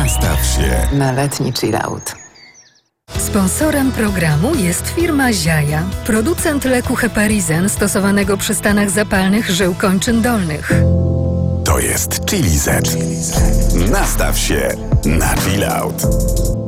Nastaw się na letni chillout. Sponsorem programu jest firma Ziaja, producent leku Heparizen stosowanego przy stanach zapalnych żył kończyn dolnych. To jest Chili Z. Nastaw się na chillout.